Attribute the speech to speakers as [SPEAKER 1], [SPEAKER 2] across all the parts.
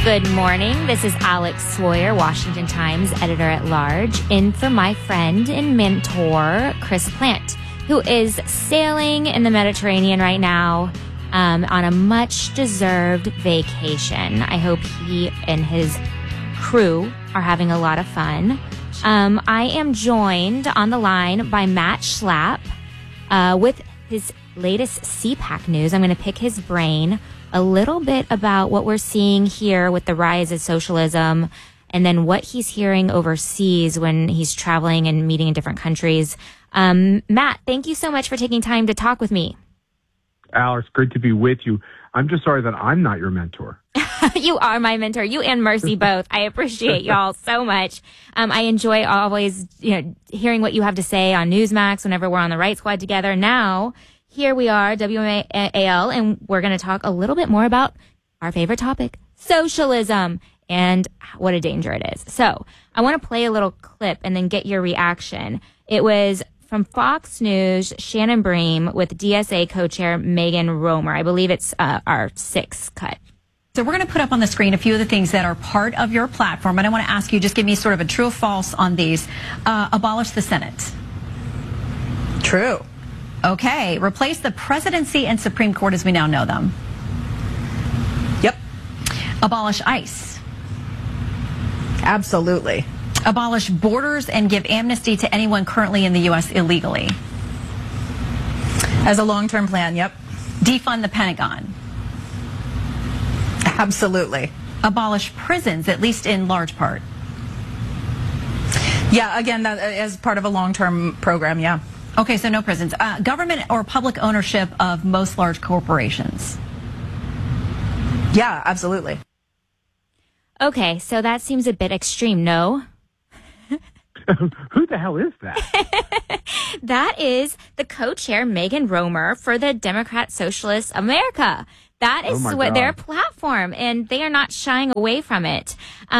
[SPEAKER 1] Good morning. This is Alex Sawyer, Washington Times editor-at-large, in for my friend and mentor, Chris Plante, who is sailing in the Mediterranean right now on a much-deserved vacation. I hope he and his crew are having a lot of fun. I am joined on the line by Matt Schlapp with his latest CPAC news. I'm going to pick his brain a little bit about what we're seeing here with the rise of socialism, and then what he's hearing overseas when he's traveling and meeting in different countries. Matt, thank you so much for taking time to talk with me.
[SPEAKER 2] Alex, great to be with you. I'm just sorry that I'm not your mentor.
[SPEAKER 1] You are my mentor. You and Mercy both. I appreciate y'all so much. I enjoy always, hearing what you have to say on Newsmax whenever we're on the Right Squad together. Now, here we are, WMAL, and we're going to talk a little bit more about our favorite topic, socialism, and what a danger it is. So I want to play a little clip and then get your reaction. It was from Fox News, Shannon Bream with DSA co-chair Megan Romer. I believe it's our sixth cut.
[SPEAKER 3] So we're going to put up on the screen a few of the things that are part of your platform, and I want to ask you, just give me sort of a true or false on these. Abolish the Senate.
[SPEAKER 4] True.
[SPEAKER 3] Okay. Replace the presidency and Supreme Court as we now know them.
[SPEAKER 4] Yep.
[SPEAKER 3] Abolish ICE.
[SPEAKER 4] Absolutely.
[SPEAKER 3] Abolish borders and give amnesty to anyone currently in the U.S. illegally.
[SPEAKER 4] As a long-term plan, yep.
[SPEAKER 3] Defund the Pentagon.
[SPEAKER 4] Absolutely.
[SPEAKER 3] Abolish prisons, at least in large part.
[SPEAKER 4] Yeah, again, that as part of a long-term program, yeah.
[SPEAKER 3] Okay, so no prisons. Government or public ownership of most large corporations.
[SPEAKER 4] Yeah, absolutely.
[SPEAKER 1] Okay, so that seems a bit extreme, no?
[SPEAKER 2] Who the hell is that?
[SPEAKER 1] That is the co-chair, Megan Romer, for the Democrat Socialist America. That is what their platform, and they are not shying away from it.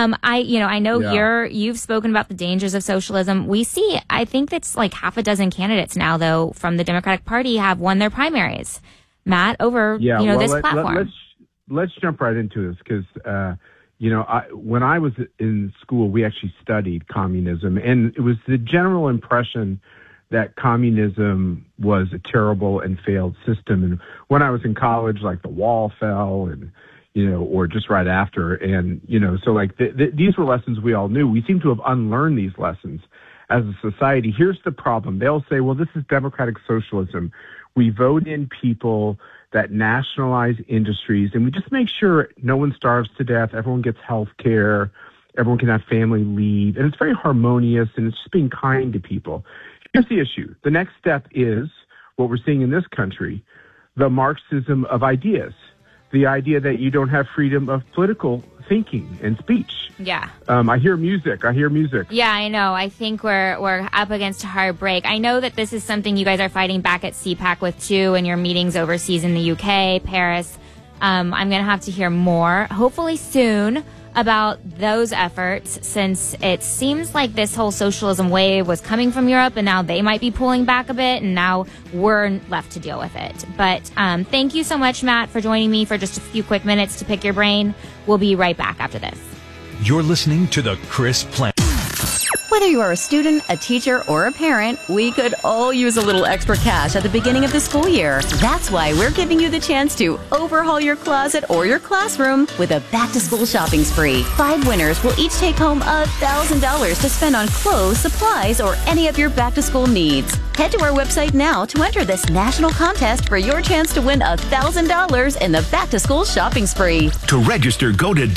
[SPEAKER 1] I know you've spoken about the dangers of socialism. We see, I think that's like half a dozen candidates now, though, from the Democratic Party have won their primaries. Matt, over this platform.
[SPEAKER 2] Let's jump right into this because when I was in school, we actually studied communism, and it was the general impression that communism was a terrible and failed system. And when I was in college, like the wall fell and, or just right after. And, so like these were lessons we all knew. We seem to have unlearned these lessons as a society. Here's the problem. They'll say, well, this is democratic socialism. We vote in people that nationalize industries, and we just make sure no one starves to death. Everyone gets health care. Everyone can have family leave. And it's very harmonious, and it's just being kind to people. Here's the issue. The next step is what we're seeing in this country, the Marxism of ideas, the idea that you don't have freedom of political thinking and speech.
[SPEAKER 1] Yeah.
[SPEAKER 2] I hear music.
[SPEAKER 1] Yeah, I know. I think we're up against a hard break. I know that this is something you guys are fighting back at CPAC with, too, in your meetings overseas in the UK, Paris. I'm going to have to hear more, hopefully soon, about those efforts, since it seems like this whole socialism wave was coming from Europe, and now they might be pulling back a bit, and now we're left to deal with it. But thank you so much, Matt, for joining me for just a few quick minutes to pick your brain. We'll be right back after this.
[SPEAKER 5] You're listening to the Chris Plante.
[SPEAKER 6] Whether you are a student, a teacher, or a parent, we could all use a little extra cash at the beginning of the school year. That's why we're giving you the chance to overhaul your closet or your classroom with a back-to-school shopping spree. 5 winners will each take home $1,000 to spend on clothes, supplies, or any of your back-to-school needs. Head to our website now to enter this national contest for your chance to win $1,000 in the back-to-school shopping spree.
[SPEAKER 5] To register, go to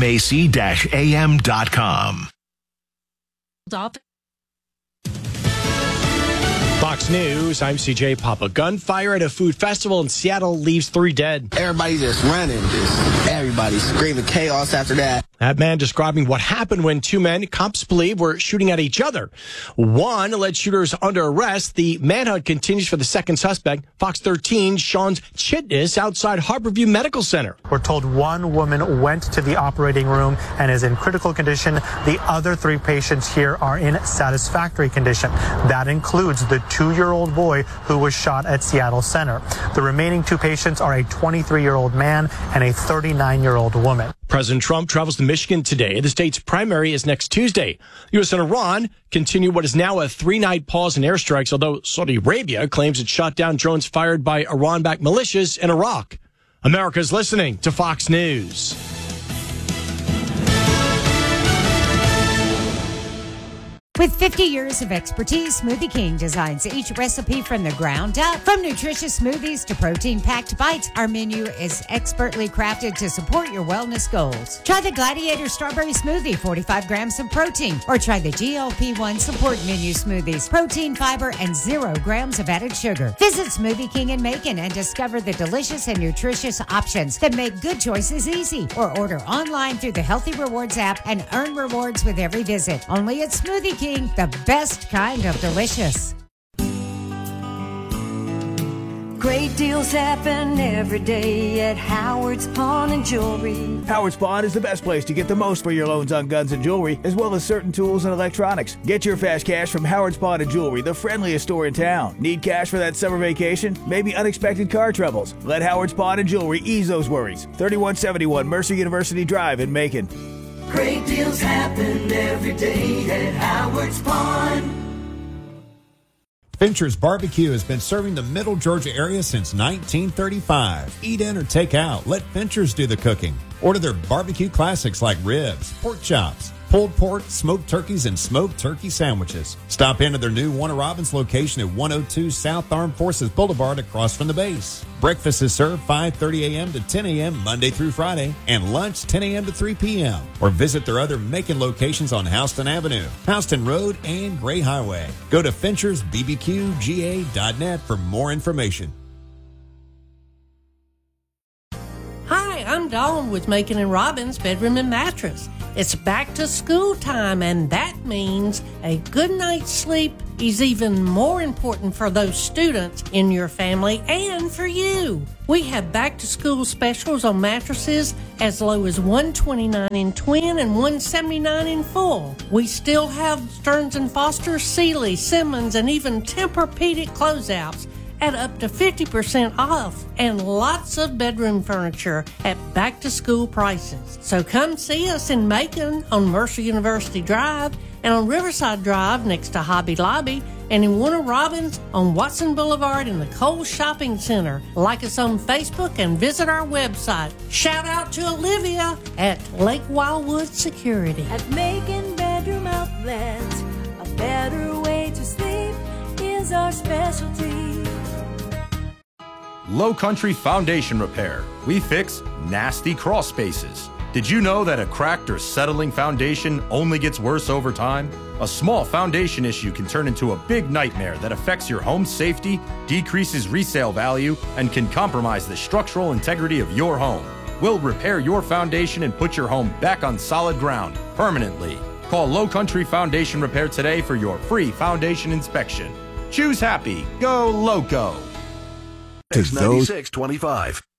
[SPEAKER 5] WMAC-AM.com.
[SPEAKER 7] Fox News, I'm CJ Papa. Gunfire at a food festival in Seattle leaves 3 dead.
[SPEAKER 8] Everybody just running, everybody screaming chaos after that.
[SPEAKER 7] That man describing what happened when 2 men, cops believe, were shooting at each other. 1 alleged shooter is under arrest. The manhunt continues for the second suspect, Fox 13's Sean Chitnis, outside Harborview Medical Center.
[SPEAKER 9] We're told 1 woman went to the operating room and is in critical condition. The other 3 patients here are in satisfactory condition. That includes the 2-year-old boy who was shot at Seattle Center. The remaining 2 patients are a 23-year-old man and a 39-year-old woman.
[SPEAKER 7] President Trump travels to Michigan today. The state's primary is next Tuesday. U.S. and Iran continue what is now a 3-night pause in airstrikes, although Saudi Arabia claims it shot down drones fired by Iran-backed militias in Iraq. America's listening to Fox News.
[SPEAKER 10] With 50 years of expertise, Smoothie King designs each recipe from the ground up. From nutritious smoothies to protein-packed bites, our menu is expertly crafted to support your wellness goals. Try the Gladiator Strawberry Smoothie, 45 grams of protein. Or try the GLP-1 Support Menu Smoothies, protein, fiber, and 0 grams of added sugar. Visit Smoothie King in Macon and discover the delicious and nutritious options that make good choices easy. Or order online through the Healthy Rewards app and earn rewards with every visit. Only at Smoothie King. The best kind of delicious.
[SPEAKER 11] Great deals happen every day at Howard's Pawn and Jewelry.
[SPEAKER 12] Howard's Pawn is the best place to get the most for your loans on guns and jewelry, as well as certain tools and electronics. Get your fast cash from Howard's Pawn and Jewelry, the friendliest store in town. Need cash for that summer vacation? Maybe unexpected car troubles? Let Howard's Pawn and Jewelry ease those worries. 3171 Mercer University Drive in Macon.
[SPEAKER 11] Great deals happen every day at Howard's Pawn.
[SPEAKER 13] Fincher's Barbecue has been serving the Middle Georgia area since 1935. Eat in or take out. Let Fincher's do the cooking. Order their barbecue classics like ribs, pork chops, pulled pork, smoked turkeys, and smoked turkey sandwiches. Stop into their new Warner Robins location at 102 South Armed Forces Boulevard across from the base. Breakfast is served 5:30 a.m. to 10 a.m. Monday through Friday, and lunch 10 a.m. to 3 p.m. Or visit their other Macon locations on Houston Avenue, Houston Road, and Gray Highway. Go to FinchersBBQGA.net for more information.
[SPEAKER 14] Hi, I'm Dawn with Macon and Robbins Bedroom and Mattress. It's back to school time, and that means a good night's sleep is even more important for those students in your family and for you. We have back to school specials on mattresses as low as $129 in twin and $179 in full. We still have Stearns & Foster, Sealy, Simmons, and even Tempur-Pedic closeouts at up to 50% off, and lots of bedroom furniture at back-to-school prices. So come see us in Macon on Mercer University Drive and on Riverside Drive next to Hobby Lobby, and in Warner Robins on Watson Boulevard in the Kohl's Shopping Center. Like us on Facebook and visit our website. Shout out to Olivia at Lake Wildwood Security.
[SPEAKER 11] At Macon Bedroom Outlets, a better way to sleep is our specialty.
[SPEAKER 15] Low Country Foundation Repair. We fix nasty crawl spaces. Did you know that a cracked or settling foundation only gets worse over time? A small foundation issue can turn into a big nightmare that affects your home's safety, decreases resale value, and can compromise the structural integrity of your home. We'll repair your foundation and put your home back on solid ground permanently. Call Low Country Foundation Repair today for your free foundation inspection. Choose happy. Go Loco.
[SPEAKER 16] X96.25.